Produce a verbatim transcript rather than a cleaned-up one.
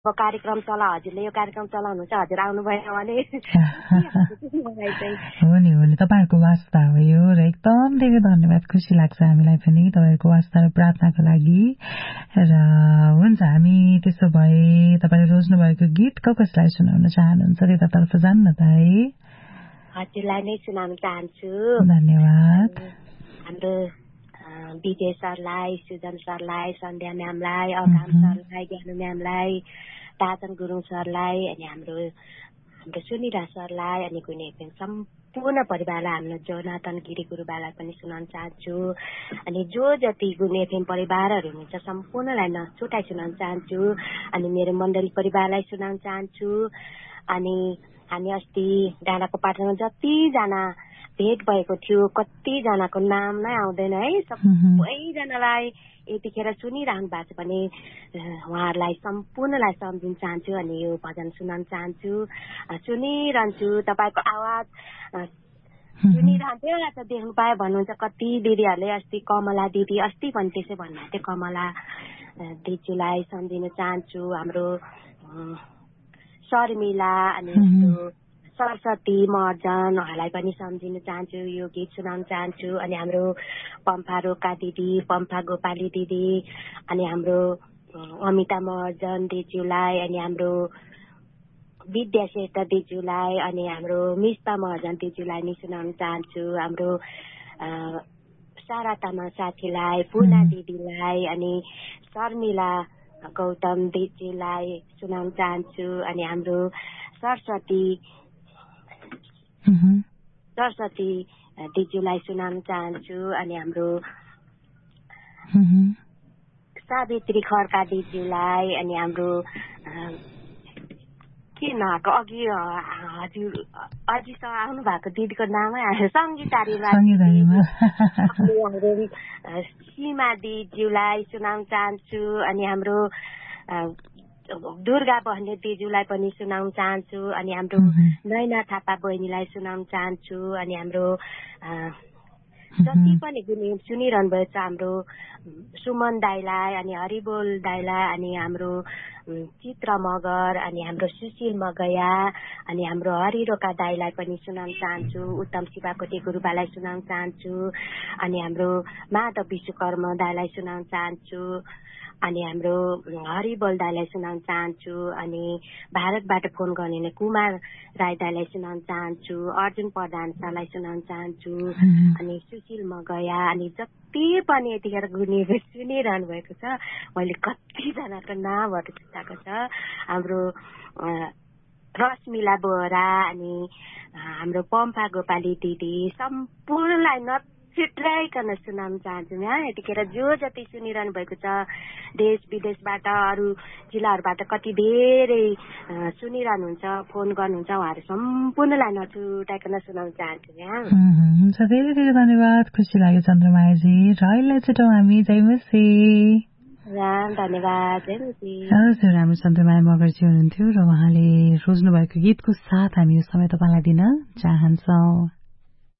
कार्यक्रम चला हजुरले यो कार्यक्रम चलाउनुहुन्छ हजुर आउनुभयो भने हो नि हो नि तपाईँहरूको वास्ता हो यो र एकदम धेरै धन्यवाद खुसी लाग्छ हामीलाई पनि तपाईँहरूको वास्ता र प्रार्थनाको लागि र हुन्छ हामी त्यसो भए तपाईँले रोज्नु भएको गीत को कसलाई सुनाउन चाहनुहुन्छ त्यतातर्फ जान्न त है हजुरलाई नै सुनाउन चाहन्छु धन्यवाद हाम्रो विजय सरलाई सुजन सरलाई सन्ध्या म्यामलाई अकाम सरलाई ज्ञानु म्यामलाई ताजन गुरुङ सरलाई अनि हाम्रो हाम्रो सुनिरा सरलाई अनि कुनै सम्पूर्ण परिवारलाई हाम्रो जोनाथन गिरी गुरुबालाई पनि सुनाउन चाहन्छु अनि जो जति गुण एफएम परिवारहरू हुनुहुन्छ सम्पूर्णलाई नछुटाइ सुनाउन चाहन्छु अनि मेरो मण्डली परिवारलाई सुनाउन चाहन्छु अनि हामी अस्ति डाँडाको पाठमा जतिजना भेट भएको थियो कतिजनाको नाम नै आउँदैन है सबैजनालाई यतिखेर सुनिरहनु भएको छ भने उहाँहरूलाई सम्पूर्णलाई सम्झिन चाहन्छु अनि यो भजन सुनाउन चाहन्छु सुनिरहन्छु तपाईँको आवाज सुनिरहन्थ्यो त देख्नु पाएँ भन्नुहुन्छ कति दिदीहरूले अस्ति कमला दिदी अस्ति पनि त्यसै भन्नुहुन्थ्यो कमला दिदीलाई सम्झिन चाहन्छु हाम्रो शर्मिला अनि हाम्रो सरस्वती महर्जन उहाँलाई पनि सम्झिन चाहन्छु यो गीत सुनाउन चाहन्छु अनि हाम्रो पम्फा रोका दिदी पम्फा गोपाली दिदी अनि हाम्रो अमिता महर्जन दिदीलाई अनि हाम्रो विद्या श्रेष्ठ दिदीलाई अनि हाम्रो मिस्ता महर्जन दिदीलाई नि सुनाउन चाहन्छु हाम्रो सारा तामाङ साथीलाई पुना दिदीलाई अनि शर्मिला गौतम दिदीलाई सुनाउन चाहन्छु अनि हाम्रो सरस्वती सरस्वती दिदीलाई सुनाउन चाहन्छु अनि हाम्रो सावित्री खड्का दिदीलाई अनि हाम्रो के नआएको अघि हजुर अझिसम्म आउनु भएको दिदीको नामै आयो सङ्गीता हाम्रो सीमा दिदीलाई सुनाउन चाहन्छु अनि हाम्रो दुर्गा बहने दिदीलाई पनि सुनाउन चाहन्छु अनि हाम्रो नैना थापा बहिनीलाई सुनाउन चाहन्छु अनि हाम्रो जति पनि सुनिरहनु भएको छ हाम्रो सुमन दाईलाई अनि हरिबोल दाईलाई अनि हाम्रो चित्र मगर अनि हाम्रो सुशील मगया अनि हाम्रो हरिरोका दाईलाई पनि सुनाउन चाहन्छु उत्तम शिवाकोटी गुरुबालाई सुनाउन चाहन्छु अनि हाम्रो माधव विश्वकर्म दाईलाई सुनाउन चाहन्छु अनि हाम्रो हरिबोल दाईलाई सुनाउन चाहन्छु अनि भारतबाट फोन गर्ने कुमार राई दाईलाई सुनाउन चाहन्छु अर्जुन प्रधान सरलाई सुनाउन चाहन्छु अनि सुशील मगया अनि जति पनि यतिखेर गुनीहरू सुनिरहनु भएको छ मैले कतिजनाको नामहरू छुटाएको छ हाम्रो रश्मिला बोहरा अनि हाम्रो पम्फा गोपाली दिदी सम्पूर्णलाई न छिट्राइकन सुनाउन चाहन्छु यहाँ यतिखेर जो जति सुनिरहनु भएको छ देश विदेशबाट अरू जिल्लाहरूबाट कति धेरै सुनिरहनुहुन्छ फोन गर्नुहुन्छ उहाँहरू सम्पूर्णलाई नछुटाइकन सुनाउन चाहन्छु यहाँ हुन्छ धेरै धेरै धन्यवाद खुसी लाग्यो चन्द्रमायाजी र अहिले छिटो हामी जयमसी धन्यवाद जयमसी हजुर हाम्रो चन्द्रमाया मगरजी हुनुहुन्थ्यो र उहाँले रोज्नु भएको गीतको साथ हामी यो समय तपाईँलाई दिन चाहन्छौँ।